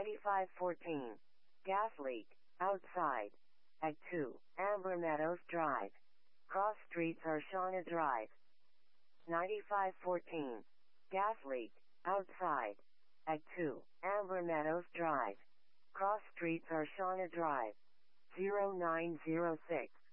9514. Gas leak, outside. At 2, Amber Meadows Drive. Cross streets are Shauna Drive. 9514. Gas leak, outside. At 2, Amber Meadows Drive. Cross streets are Shauna Drive. 0906.